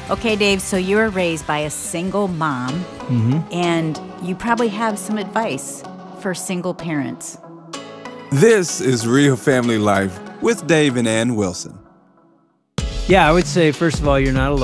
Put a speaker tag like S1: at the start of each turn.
S1: Okay, Dave, so you were raised by a single mom, and you probably have some advice for single parents.
S2: This is Real Family Life with Dave and Ann Wilson.
S3: Yeah, I would say, first of all, you're not alone.